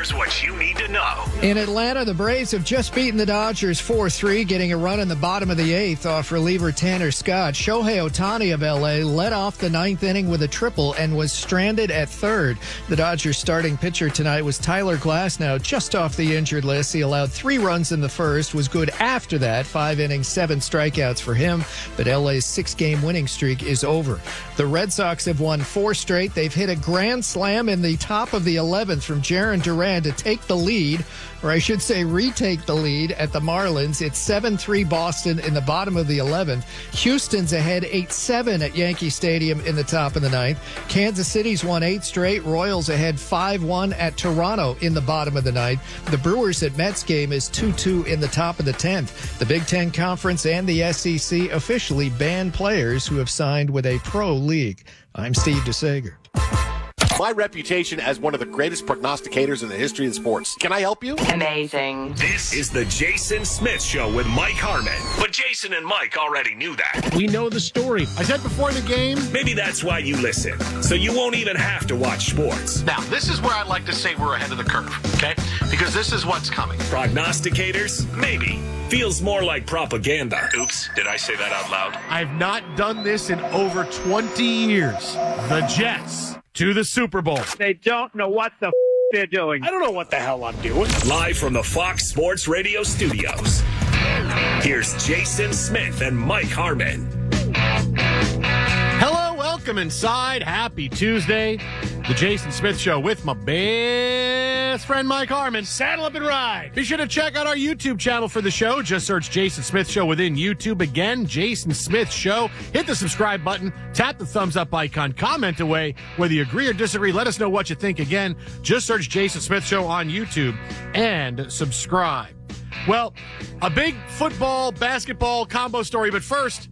Here's what you need to know. In Atlanta, the Braves have just beaten the Dodgers 4-3, getting a run in the bottom of the eighth off reliever Tanner Scott. Shohei Ohtani of L.A. led off the ninth inning with a triple and was stranded at third. The Dodgers starting pitcher tonight was Tyler Glasnow, just off the injured list. He allowed 3 runs in the first, was good after that. 5 innings, 7 strikeouts for him, but L.A.'s 6-game winning streak is over. The Red Sox have won 4 straight. They've hit a grand slam in the top of the 11th from Jarren Duran to take the lead, or I should say retake the lead at the Marlins. It's 7-3 Boston in the bottom of the 11th. Houston's ahead 8-7 at Yankee Stadium in the top of the 9th. Kansas City's won 8 straight. Royals ahead 5-1 at Toronto in the bottom of the 9th. The Brewers at Mets game is 2-2 in the top of the 10th. The Big Ten Conference and the SEC officially ban players who have signed with a pro league. I'm Steve DeSager. My reputation as one of the greatest prognosticators in the history of sports. Can I help you? Amazing. This is the Jason Smith Show with Mike Harmon. But Jason and Mike already knew that. We know the story. I said before the game. Maybe that's why you listen, so you won't even have to watch sports. Now, this is where I like to say we're ahead of the curve, okay? Because this is what's coming. Prognosticators? Maybe. Feels more like propaganda. Oops, did I say that out loud? I've not done this in over 20 years. The Jets to the Super Bowl. They don't know what the they're doing. I don't know what the hell I'm doing. Live from the Fox Sports Radio studios, here's Jason Smith and Mike Harmon. Hello, welcome inside. Happy Tuesday. The Jason Smith Show with my best friend Mike Harmon. Saddle up and ride. Be sure to check out our YouTube channel for the show. Just search Jason Smith Show within YouTube. Again, Jason Smith Show. Hit the subscribe button. Tap the thumbs up icon. Comment away. Whether you agree or disagree, let us know what you think. Again, just search Jason Smith Show on YouTube and subscribe. Well, a big football, basketball combo story. But first,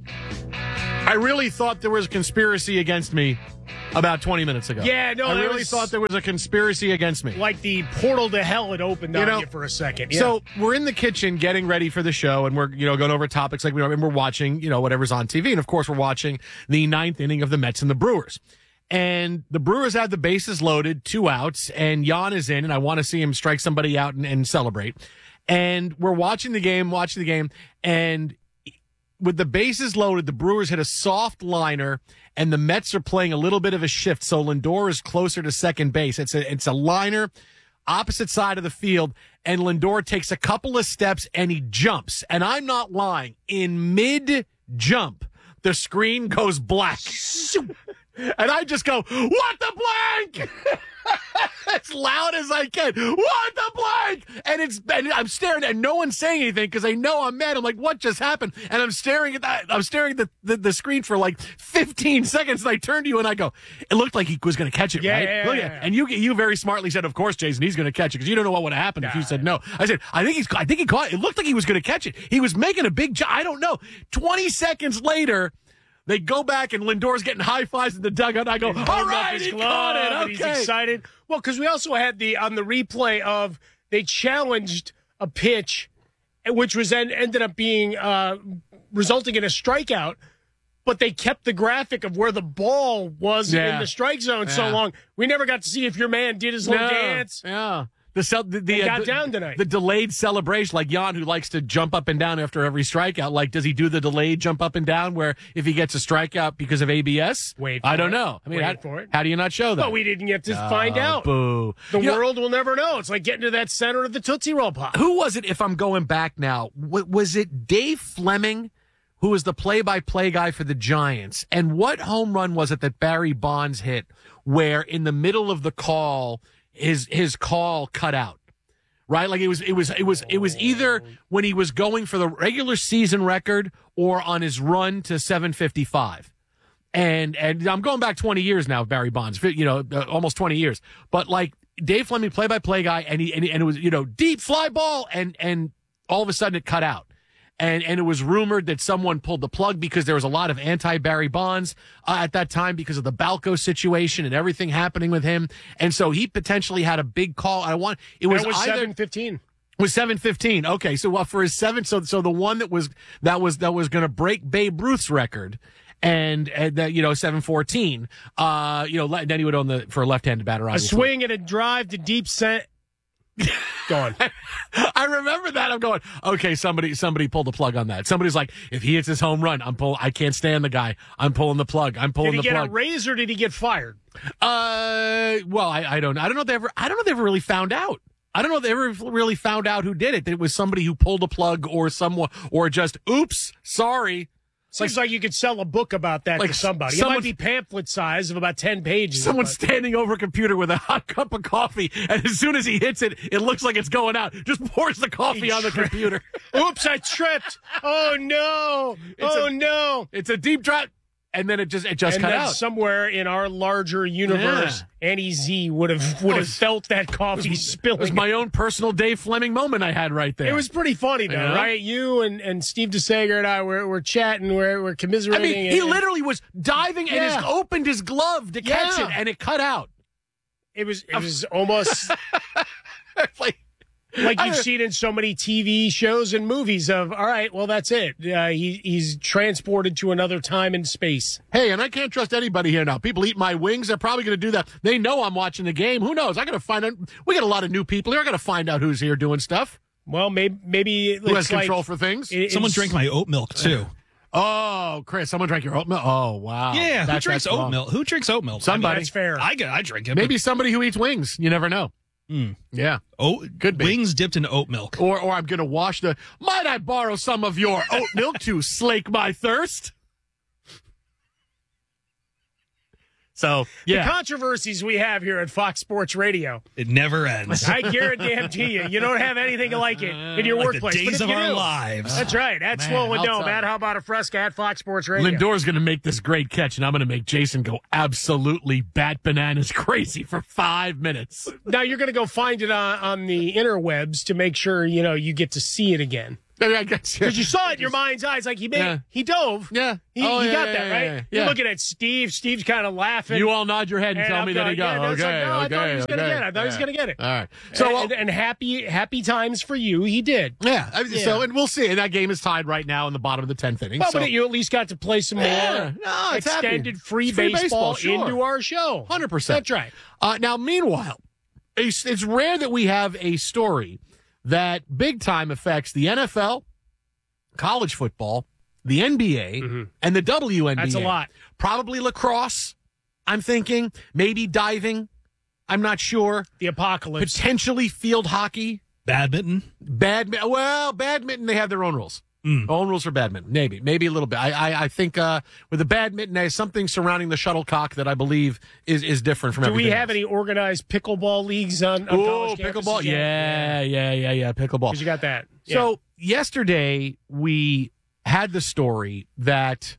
I really thought there was a conspiracy against me about 20 minutes ago. Yeah, no, I really thought there was a conspiracy against me. Like the portal to hell had opened on you for a second. Yeah. So we're in the kitchen getting ready for the show, and we're going over topics like we know, and we're watching whatever's on TV, and of course we're watching the 9th inning of the Mets and the Brewers. And the Brewers have the bases loaded, 2 outs, and Jan is in, and I want to see him strike somebody out and celebrate. And we're watching the game, and with the bases loaded, the Brewers hit a soft liner, and the Mets are playing a little bit of a shift, so Lindor is closer to second base. It's a liner, opposite side of the field, and Lindor takes a couple of steps, and he jumps. And I'm not lying. In mid-jump, the screen goes black. And I just go, what the blank? As loud as I can. What the blank? And I'm staring, and no one's saying anything because they know I'm mad. I'm like, what just happened? And I'm staring at that. I'm staring at the screen for like 15 seconds. And I turn to you and I go, it looked like he was going to catch it, right? Yeah, Look at it. And you very smartly said, of course, Jason, he's going to catch it because you don't know what would have happened if you said no. I said, I think he caught it. It looked like he was going to catch it. He was making a big jump. I don't know. 20 seconds later, they go back, and Lindor's getting high fives in the dugout. I go, all right, he caught it. Okay. He's excited. Well, because we also had on the replay of they challenged a pitch, which was then ended up being resulting in a strikeout, but they kept the graphic of where the ball was in the strike zone so long. We never got to see if your man did his little dance. Yeah. The got down tonight. The delayed celebration, like Jan, who likes to jump up and down after every strikeout. Like, does he do the delayed jump up and down where if he gets a strikeout because of ABS? I don't know. I mean, how do you not show that? But we didn't get to find out. Boo. The world will never know. It's like getting to that center of the Tootsie Roll Pop. Who was it, if I'm going back now? Was it Dave Fleming, who was the play-by-play guy for the Giants? And what home run was it that Barry Bonds hit where in the middle of the call – his call cut out, right? Like it was either when he was going for the regular season record or on his run to 755. And I'm going back 20 years now, Barry Bonds, almost 20 years. But like Dave Fleming, play-by-play guy, and it was, deep fly ball, and all of a sudden it cut out. And it was rumored that someone pulled the plug because there was a lot of anti-Barry Bonds at that time because of the Balco situation and everything happening with him. And so he potentially had a big call. That was 7:15. Was 7:15. Okay, so for his 7, so the one that was going to break Babe Ruth's record. And that 7:14. Then he would own for a left-handed batter. Obviously. A swing and a drive to deep center. Gone. I remember that. I'm going, okay, somebody pulled the plug on that. Somebody's like, if he hits his home run, I can't stand the guy. I'm pulling the plug. I'm pulling the plug. Did he get a raise or did he get fired? Well, I don't know if they ever really found out. I don't know if they ever really found out who did it. It was somebody who pulled a plug or someone, or just, oops, sorry. Seems like you could sell a book about that to somebody. It might be pamphlet size of about 10 pages. Someone's standing over a computer with a hot cup of coffee, and as soon as he hits it, it looks like it's going out. Just pours the coffee on the computer. Oops, I tripped. Oh, no. No. It's a deep drop. And then it just cut out. Somewhere in our larger universe, Annie Z would have felt that coffee spilling. It was my own personal Dave Fleming moment I had right there. It was pretty funny though, right? You and Steve DeSager and I were chatting, we're commiserating. I mean, he literally was diving and just opened his glove to catch it, and it cut out. It was almost like you've seen in so many TV shows and movies of, all right, well, that's it. He's transported to another time and space. Hey, and I can't trust anybody here now. People eat my wings. They're probably going to do that. They know I'm watching the game. Who knows? I got to find out. We got a lot of new people here. I got to find out who's here doing stuff. Well, maybe who has control for things. Someone drank my oat milk, too. Oh, Chris, someone drank your oat milk? Oh, wow. Yeah, who drinks oat milk? Who drinks oat milk? Somebody. I mean, that's fair. I drink it. Maybe somebody who eats wings. You never know. Yeah. Could be. Wings dipped in oat milk. Or I'm going to wash might I borrow some of your oat milk to slake my thirst? So, yeah. The controversies we have here at Fox Sports Radio. It never ends. I guarantee you don't have anything like it in your workplace. The days of our lives. That's right. That's Swollen Dome. Matt, how about a Fresca at Fox Sports Radio? Lindor's going to make this great catch, and I'm going to make Jason go absolutely bat bananas crazy for 5 minutes. Now, you're going to go find it on the interwebs to make sure, you get to see it again. Because you saw it in your mind's eye. It's like he dove. Yeah. He got that, right? Yeah. You're looking at Steve. Steve's kind of laughing. You all nod your head and tell me that he got it. I thought he was going to get it. I thought he was going to get it. All right. So, and happy times for you. He did. Yeah. So, and we'll see. And that game is tied right now in the bottom of the 10th inning. Well, but you at least got to play some more extended free baseball into our show. 100%. That's right. Now, meanwhile, it's rare that we have a story that big time affects the NFL, college football, the NBA, and the WNBA. That's a lot. Probably lacrosse, I'm thinking. Maybe diving. I'm not sure. The apocalypse. Potentially field hockey. Badminton. Well, badminton, they have their own rules. Own rules for badminton. Maybe a little bit. I think with the badminton, there's something surrounding the shuttlecock that I believe is different from everything. Do we have any organized pickleball leagues on college pickleball? campuses? Yeah, pickleball. Because you got that. Yeah. So yesterday we had the story that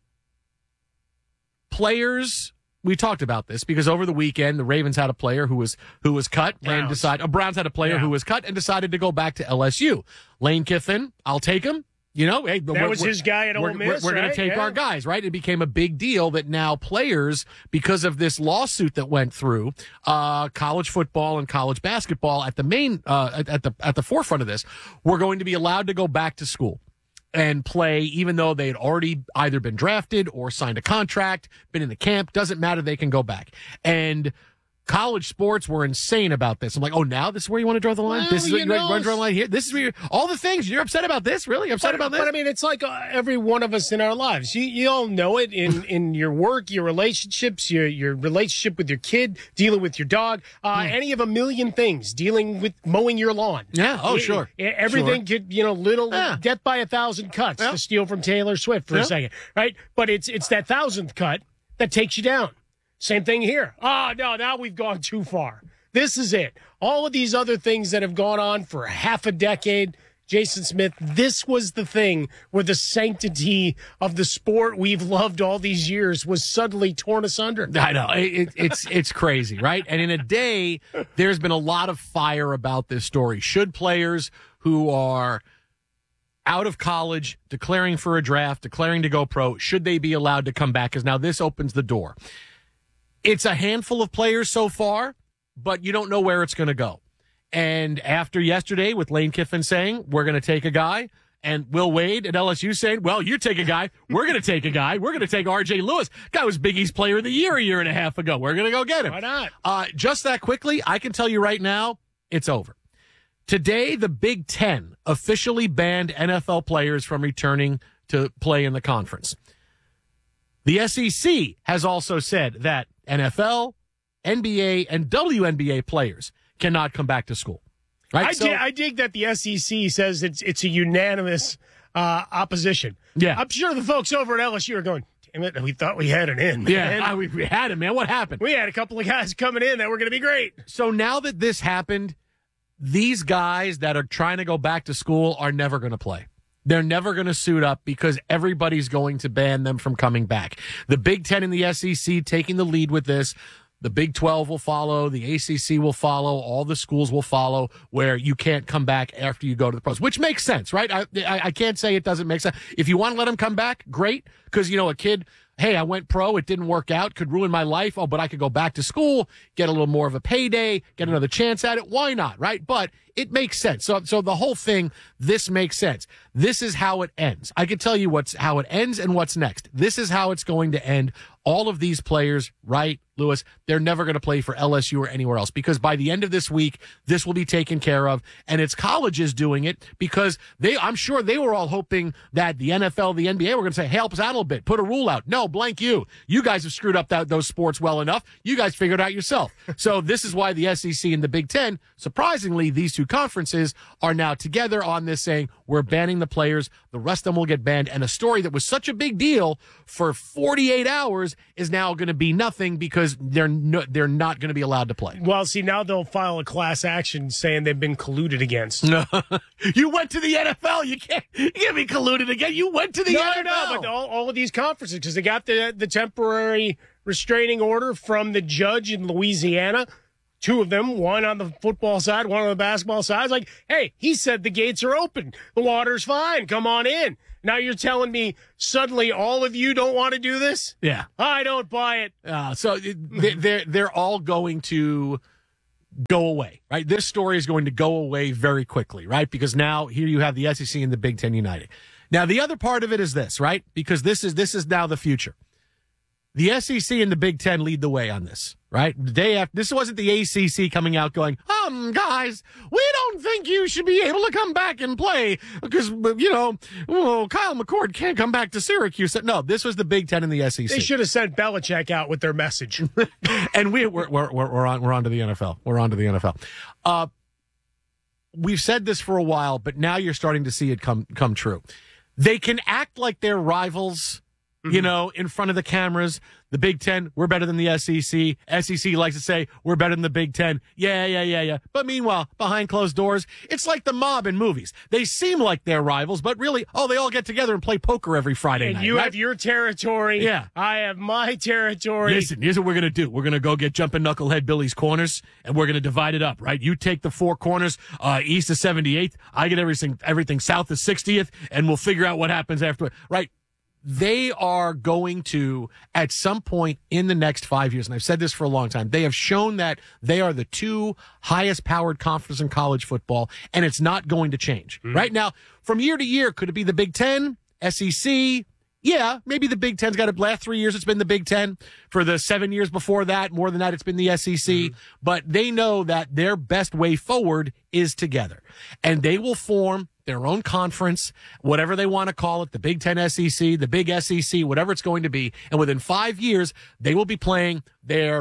players. We talked about this because over the weekend the Ravens had a player who was cut and decided. Browns had a player who was cut and decided to go back to LSU. Lane Kiffin, I'll take him. Hey, that was his guy at Ole Miss. We're going to take our guys, right? It became a big deal that now players, because of this lawsuit that went through, college football and college basketball at the main at the forefront of this, were going to be allowed to go back to school and play, even though they had already either been drafted or signed a contract, been in the camp. Doesn't matter; they can go back. And college sports were insane about this. I'm like, now this is where you want to draw the line? Well, this is where you want to draw the line here? This is where all the things. You're upset about this? Really? Upset about this? But I mean, it's like every one of us in our lives. You all know it in your work, your relationships, your relationship with your kid, dealing with your dog, any of a million things, dealing with mowing your lawn. Yeah. Oh, sure. Everything could, little death by 1,000 cuts to steal from Taylor Swift for a second, right? But it's that 1,000th cut that takes you down. Same thing here. No, now we've gone too far. This is it. All of these other things that have gone on for half a decade, Jason Smith, this was the thing where the sanctity of the sport we've loved all these years was suddenly torn asunder. I know. It's crazy, right? And in a day, there's been a lot of fire about this story. Should players who are out of college, declaring for a draft, declaring to go pro, should they be allowed to come back? Because now this opens the door. It's a handful of players so far, but you don't know where it's going to go. And after yesterday with Lane Kiffin saying, we're going to take a guy, and Will Wade at LSU saying, well, you take a guy, we're going to take a guy, we're going to take R.J. Lewis. Guy was Big East Player of the Year a year and a half ago. We're going to go get him. Why not? Just that quickly, I can tell you right now, it's over. Today, the Big Ten officially banned NFL players from returning to play in the conference. The SEC has also said that NFL, NBA, and WNBA players cannot come back to school. Right? I dig that the SEC says it's a unanimous opposition. Yeah. I'm sure the folks over at LSU are going, damn it, we thought we had an in. Man. Yeah, we had it, man. What happened? We had a couple of guys coming in that were going to be great. So now that this happened, these guys that are trying to go back to school are never going to play. They're never going to suit up because everybody's going to ban them from coming back. The Big Ten and the SEC taking the lead with this. The Big 12 will follow. The ACC will follow. All the schools will follow where you can't come back after you go to the pros, which makes sense, right? I can't say it doesn't make sense. If you want to let them come back, great. Because, a kid, hey, I went pro, it didn't work out, could ruin my life. Oh, but I could go back to school, get a little more of a payday, get another chance at it. Why not, right? But it makes sense. So the whole thing, this makes sense. This is how it ends. I can tell you how it ends and what's next. This is how it's going to end. All of these players, right, Lewis, they're never going to play for LSU or anywhere else because by the end of this week, this will be taken care of. And it's colleges doing it because I'm sure they were all hoping that the NFL, the NBA were going to say, help us out a little bit, put a rule out. No, blank you. You guys have screwed up those sports well enough. You guys figured it out yourself. So this is why the SEC and the Big Ten, surprisingly, these two conferences are now together on this saying, we're banning the players. The rest of them will get banned. And a story that was such a big deal for 48 hours is now going to be nothing because they're not going to be allowed to play. Well, see, now they'll file a class action saying they've been colluded against. No, you went to the NFL. You can't be colluded again. You went to the NFL. No, but all of these conferences, because they got the temporary restraining order from the judge in Louisiana. Two of them, one on the football side, one on the basketball side. It's like, hey, he said the gates are open. The water's fine. Come on in. Now you're telling me suddenly all of you don't want to do this? Yeah. I don't buy it. So they're all going to go away, right? This story is going to go away very quickly, right? Because now here you have the SEC and the Big Ten united. Now the other part of it is this, right? Because this is now the future. The SEC and the Big Ten lead the way on this, right? The day after, this wasn't the ACC coming out going, guys, we don't think you should be able to come back and play because, Kyle McCord can't come back to Syracuse. No, this was the Big Ten and the SEC. They should have sent Belichick out with their message. And we're on to the NFL. We're on to the NFL. We've said this for a while, but now you're starting to see it come true. They can act like they're rivals, in front of the cameras. The Big Ten, we're better than the SEC. SEC likes to say, we're better than the Big Ten. Yeah. But meanwhile, behind closed doors, it's like the mob in movies. They seem like they're rivals, but really, they all get together and play poker every Friday night. And you have your territory. Yeah. I have my territory. Listen, here's what we're going to do. We're going to go get Jumpin' Knucklehead Billy's corners, and we're going to divide it up, right? You take the four corners east of 78th. I get everything south of 60th, and we'll figure out what happens after, right? They are going to, at some point in the next 5 years, and I've said this for a long time, they have shown that they are the two highest powered conferences in college football, and it's not going to change. Right now, from year to year, could it be the Big Ten, SEC? Yeah, maybe the Big Ten's got it. Last 3 years, it's been the Big Ten. For the 7 years before that, more than that, it's been the SEC. But they know that their best way forward is together. And they will form their own conference, whatever they want to call it, the Big Ten SEC, the Big SEC, whatever it's going to be. And within 5 years, they will be playing their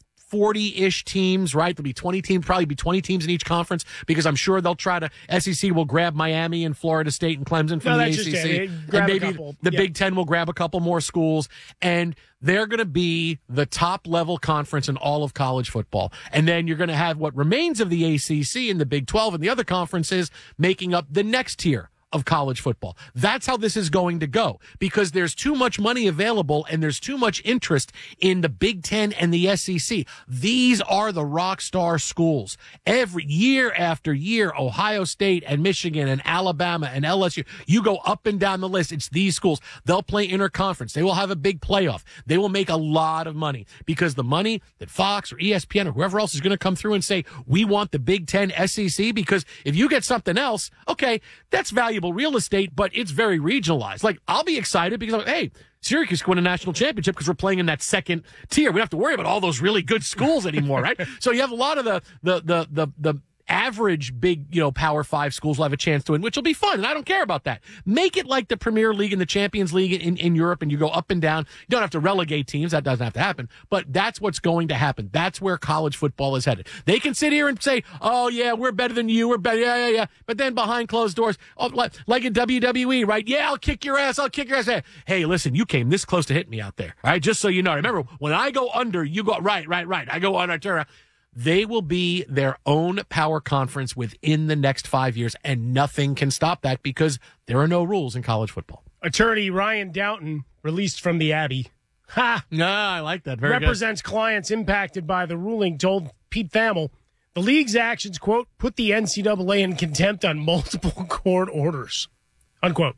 40-ish teams, right? There'll be 20 teams, probably be 20 teams in each conference because I'm sure they'll try to, SEC will grab Miami and Florida State and Clemson from the ACC. And maybe the Big Ten will grab a couple more schools. And they're going to be the top level conference in all of college football. And then you're going to have what remains of the ACC and the Big 12 and the other conferences making up the next tier of college football. That's how this is going to go because there's too much money available and there's too much interest in the Big Ten and the SEC. These are the rock star schools. Every year after year, Ohio State and Michigan and Alabama and LSU, you go up and down the list. It's these schools. They'll play interconference. They will have a big playoff. They will make a lot of money because the money that Fox or ESPN or whoever else is going to come through and say, we want the Big Ten SEC because if you get something else, okay, that's valuable real estate, but it's very regionalized. Like, I'll be excited because, hey, Syracuse can win a national championship because we're playing in that second tier. We don't have to worry about all those really good schools anymore, right? So you have a lot of the average big, Power 5 schools will have a chance to win, which will be fun, and I don't care about that. Make it like the Premier League and the Champions League in Europe, and you go up and down. You don't have to relegate teams. That doesn't have to happen. But that's what's going to happen. That's where college football is headed. They can sit here and say, oh, yeah, we're better than you. We're better. Yeah. But then behind closed doors, like in WWE, right? Yeah, I'll kick your ass. Hey, listen, you came this close to hitting me out there. All right, just so you know. Remember, when I go under, you go right. I go under, I turn around. They will be their own power conference within the next 5 years, and nothing can stop that because there are no rules in college football. Attorney Ryan Doughton, released from the Abbey. Ha! No, I like that. Very Represents clients impacted by the ruling, told Pete Thamel. The league's actions, quote, put the NCAA in contempt on multiple court orders, unquote.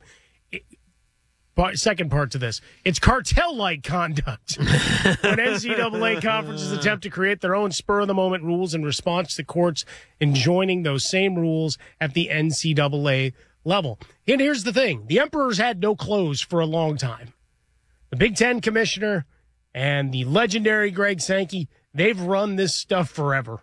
Second part to this. It's cartel-like conduct when NCAA conferences attempt to create their own spur-of-the-moment rules in response to courts enjoining those same rules at the NCAA level. And here's the thing. The Emperor's had no clothes for a long time. The Big Ten commissioner and the legendary Greg Sankey, they've run this stuff forever.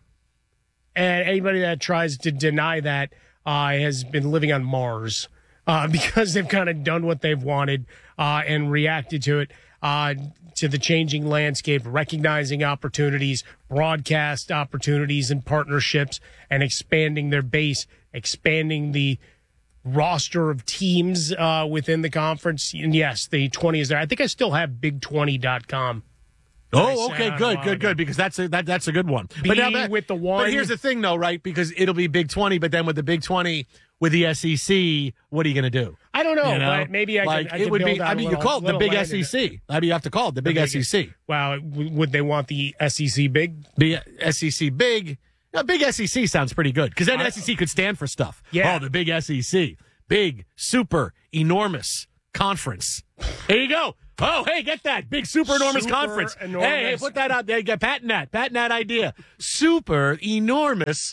And anybody that tries to deny that has been living on Mars. Because they've kind of done what they've wanted and reacted to it, to the changing landscape, recognizing opportunities, broadcast opportunities and partnerships, and expanding their base, expanding the roster of teams within the conference. And yes, the 20 is there. I think I still have big20.com. Oh, okay, good, because that's a good one. With the one. But here's the thing, though, right? Because it'll be Big 20, but then with the Big 20, with the SEC, what are you going to do? I don't know, but maybe I could it would build be. out You call it the Big SEC. You have to call it the Big SEC. Wow, would they want the SEC big? The SEC big. No, Big SEC sounds pretty good because then SEC could stand for stuff. Yeah. Oh, the Big SEC, big, super, enormous conference. There you go. Oh, hey, get that. Big, super enormous conference. Hey, put that out there. Patent that idea. Super enormous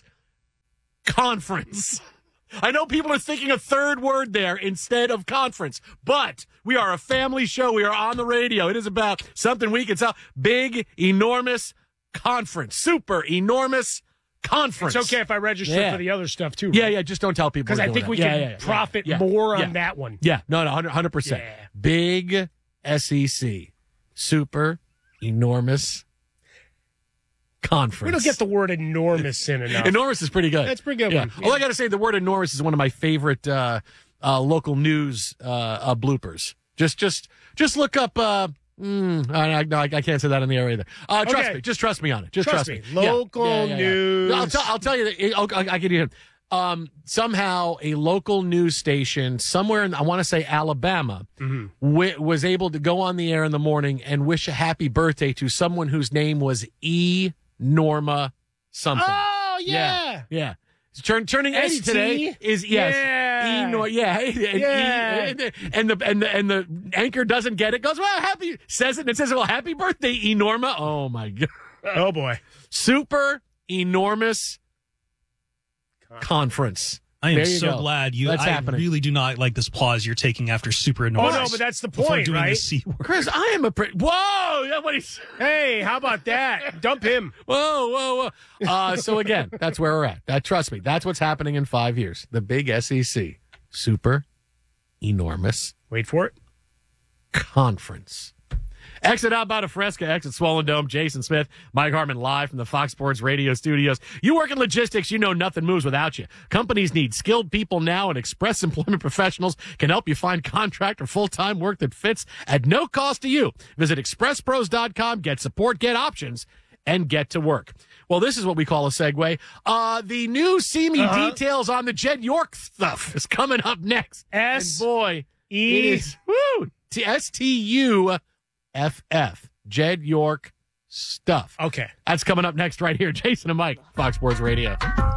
conference. I know people are thinking a third word there instead of conference, but we are a family show. We are on the radio. It is about something we can tell. Big, enormous conference. Super enormous conference. It's okay if I register for the other stuff, too. Right? Yeah, just don't tell people. Because I think we can profit more on that one. Yeah, no, 100%. Yeah. Big SEC. Super enormous conference. We don't get the word enormous in enough. Enormous is pretty good. That's a pretty good one. All I got to say, the word enormous is one of my favorite local news bloopers. Just look up. I can't say that in the air either. Trust me. Just trust me on it. Just trust me. Local news. I'll tell you that. I can hear. Somehow a local news station somewhere in, I want to say Alabama, was able to go on the air in the morning and wish a happy birthday to someone whose name was Norma something. Oh, yeah. Yeah. Turning 80 today is and the anchor doesn't get it. Goes, well, says happy birthday, Norma. Oh my God. Oh boy. Super enormous conference. I am so glad That's I happening. really do not like this pause you're taking after super enormous. Oh no, but that's the before point, doing right? the C word. Chris, I am whoa! Yeah, what he's. Hey, how about that? Dump him. Whoa! So again, that's where we're at. Trust me, that's what's happening in 5 years. The big SEC, super enormous. Wait for it. Conference. Exit outbound of Fresca, exit Swollen Dome. Jason Smith, Mike Harmon live from the Fox Sports Radio studios. You work in logistics, you know nothing moves without you. Companies need skilled people now, and Express Employment Professionals can help you find contract or full-time work that fits at no cost to you. Visit expresspros.com, get support, get options, and get to work. Well, this is what we call a segue. The new seamy details on the Jed York stuff is coming up next. And boy, it is STUFF. Jed York stuff. Okay. That's coming up next right here. Jason and Mike, Fox Sports Radio.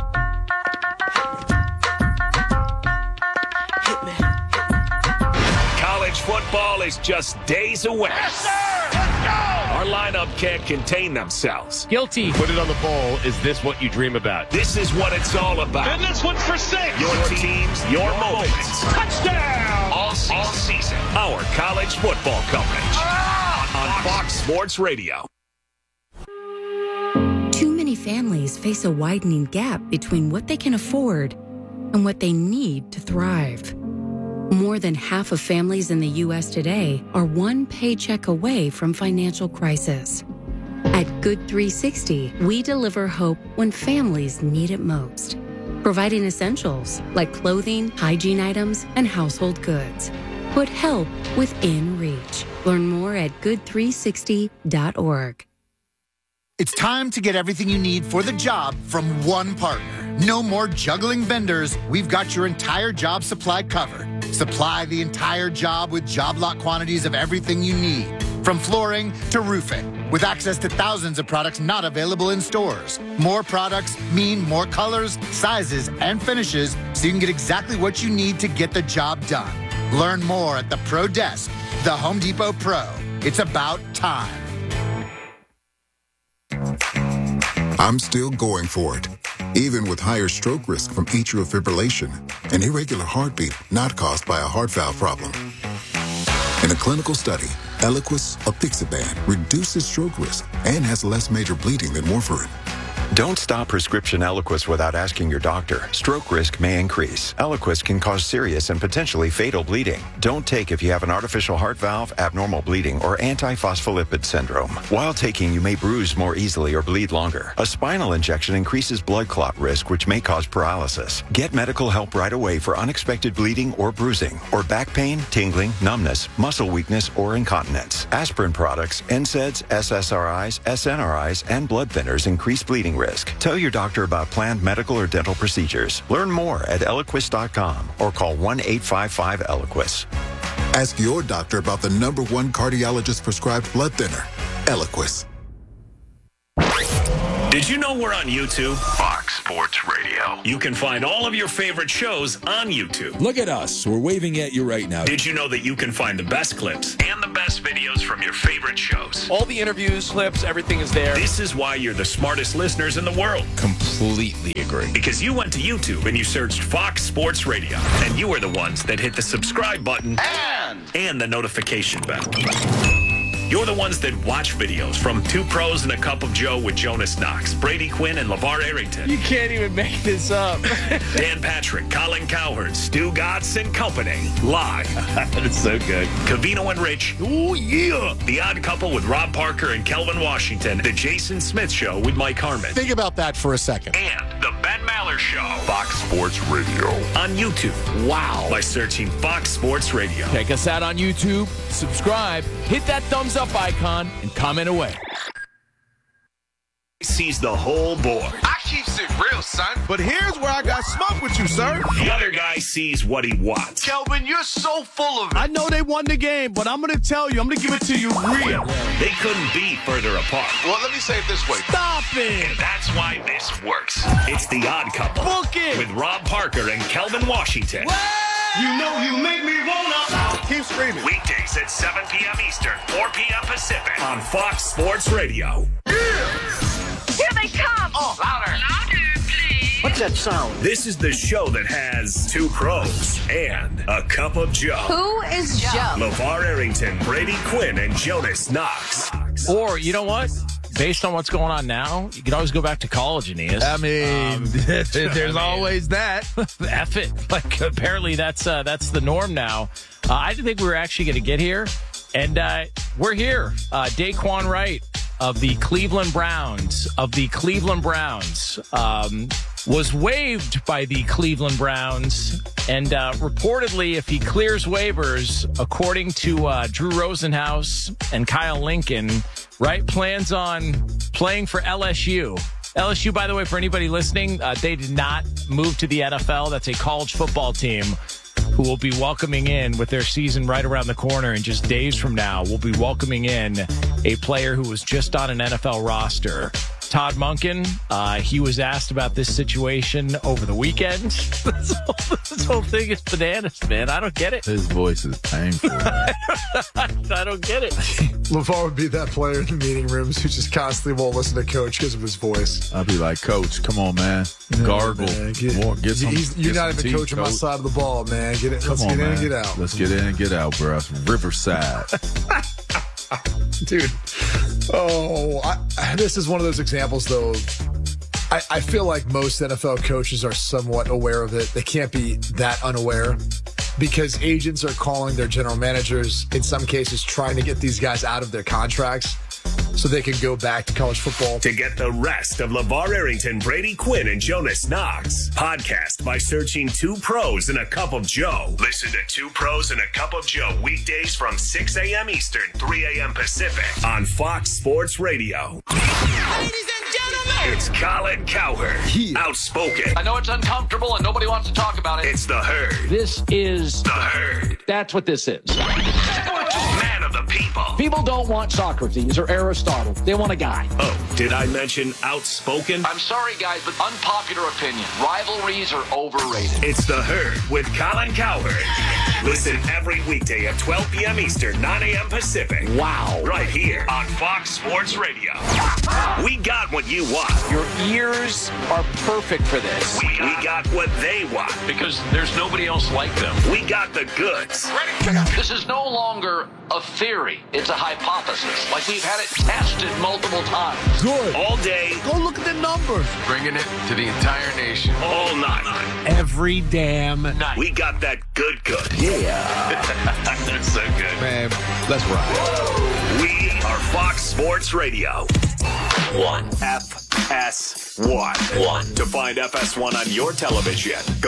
College football is just days away. Yes, sir! Let's go! Our lineup can't contain themselves. Guilty. Put it on the bowl. Is this what you dream about? This is what it's all about. And this one's for 6. Your teams, your moments. Touchdown! All season. Our college football coverage. On Fox Sports Radio. Too many families face a widening gap between what they can afford and what they need to thrive. More than half of families in the U.S. today are one paycheck away from financial crisis. At Good 360, we deliver hope when families need it most, providing essentials like clothing, hygiene items, and household goods. Put help within reach. Learn more at good360.org. It's time to get everything you need for the job from one partner. No more juggling vendors. We've got your entire job supply covered. Supply the entire job with job lot quantities of everything you need, from flooring to roofing, with access to thousands of products not available in stores. More products mean more colors, sizes, and finishes, so you can get exactly what you need to get the job done. Learn more at the Pro Desk, the Home Depot Pro. It's about time. I'm still going for it, even with higher stroke risk from atrial fibrillation, an irregular heartbeat not caused by a heart valve problem. In a clinical study, Eliquis apixaban reduces stroke risk and has less major bleeding than warfarin. Don't stop prescription Eliquis without asking your doctor. Stroke risk may increase. Eliquis can cause serious and potentially fatal bleeding. Don't take if you have an artificial heart valve, abnormal bleeding, or antiphospholipid syndrome. While taking, you may bruise more easily or bleed longer. A spinal injection increases blood clot risk, which may cause paralysis. Get medical help right away for unexpected bleeding or bruising, or back pain, tingling, numbness, muscle weakness, or incontinence. Aspirin products, NSAIDs, SSRIs, SNRIs, and blood thinners increase bleeding risk. Tell your doctor about planned medical or dental procedures. Learn more at Eliquis.com or call 1-855-ELIQUIS. Ask your doctor about the #1 cardiologist prescribed blood thinner, Eliquis. Did you know we're on YouTube? Fox Sports Radio. You can find all of your favorite shows on YouTube. Look at us. We're waving at you right now. Did you know that you can find the best clips and the best videos from your favorite shows? All the interviews, clips, everything is there. This is why you're the smartest listeners in the world. Completely agree. Because you went to YouTube and you searched Fox Sports Radio, and you were the ones that hit the subscribe button and the notification bell. You're the ones that watch videos from Two Pros and a Cup of Joe with Jonas Knox, Brady Quinn, and LeVar Arrington. You can't even make this up. Dan Patrick, Colin Cowherd, Stu Gatz and Company. Live. That's so good. Covino and Rich. Oh, yeah. The Odd Couple with Rob Parker and Kelvin Washington. The Jason Smith Show with Mike Harmon. Think about that for a second. And the Ben Maller Show. Fox Sports Radio. On YouTube. Wow. By searching Fox Sports Radio. Check us out on YouTube. Subscribe. Hit that thumbs up icon and comment away. Sees the whole board. I keeps it real, son. But here's where I got smoke with you, sir. The other guy sees what he wants. Kelvin, you're so full of it. I know they won the game, but I'm going to tell you, I'm going to give it to you real. They couldn't be further apart. Well, let me say it this way. Stop it. And that's why this works. It's The Odd Couple. Book it. With Rob Parker and Kelvin Washington. You know you make me wanna. Keep screaming. Weekdays at 7 p.m. Eastern, 4 p.m. Pacific. On Fox Sports Radio. Here they come! Oh, louder. Louder, please. What's that sound? This is the show that has Two Pros and a Cup of Joe. Who is Joe? LeVar Arrington, Brady Quinn, and Jonas Knox. Or, you know what? Based on what's going on now, you can always go back to college, Aeneas. I mean, there's always that. F it. Like, apparently that's the norm now. I didn't think we were actually going to get here. And we're here. Daquan Wright of the Cleveland Browns, was waived by the Cleveland Browns. And reportedly, if he clears waivers, according to Drew Rosenhaus and Kyle Lincoln, Wright plans on playing for LSU. LSU, by the way, for anybody listening, they did not move to the NFL. That's a college football team who will be welcoming in, with their season right around the corner and just days from now, will be welcoming in a player who was just on an NFL roster. Todd Monken, he was asked about this situation over the weekend. This whole thing is bananas, man. I don't get it. His voice is painful. I don't get it. LeVar would be that player in the meeting rooms who just constantly won't listen to Coach because of his voice. I'll be like, Coach, come on, man. Gargle. Man, get some. You're not even coaching my side of the ball, man. Let's get in and get out. Let's get in and get out, bro. It's Riverside. Dude. This is one of those examples, though, I feel like most NFL coaches are somewhat aware of it. They can't be that unaware because agents are calling their general managers, in some cases, trying to get these guys out of their contracts so they can go back to college football. To get the rest of LeVar Arrington, Brady Quinn, and Jonas Knox, podcast by searching Two Pros and a Cup of Joe. Listen to Two Pros and a Cup of Joe weekdays from 6 a.m. Eastern, 3 a.m. Pacific on Fox Sports Radio. Ladies and gentlemen, It's Colin Cowherd, outspoken. I know it's uncomfortable and nobody wants to talk about it. It's the Herd. This is the Herd. That's what this is. Man of the people. People don't want Socrates or Aristotle. They want a guy. Oh, did I mention outspoken? I'm sorry, guys, but unpopular opinion. Rivalries are overrated. It's the Herd with Colin Cowherd. Listen every weekday at 12 p.m. Eastern, 9 a.m. Pacific. Wow. Right here on Fox Sports Radio. We got what you want. Your ears are perfect for this. We got what they want. Because there's nobody else like them. We got the goods. This is no longer a theory. It's a hypothesis. Like we've had it tested multiple times. Good. All day. Go look at the numbers. Bringing it to the entire nation. All night. Every damn night. We got that good. Yeah. That's so good. Man, let's ride. We are Fox Sports Radio. FS1. To find FS1 on your television, go